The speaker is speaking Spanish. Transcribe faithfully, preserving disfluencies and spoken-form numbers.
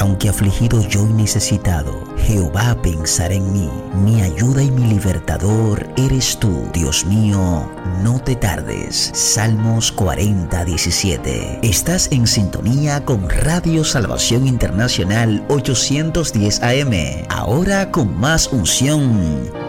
Aunque afligido yo y necesitado, Jehová pensará en mí. Mi ayuda y mi libertador eres tú, Dios mío, no te tardes. Salmos cuarenta, diecisiete. Estás en sintonía con Radio Salvación Internacional ochocientos diez A M. Ahora con más unción.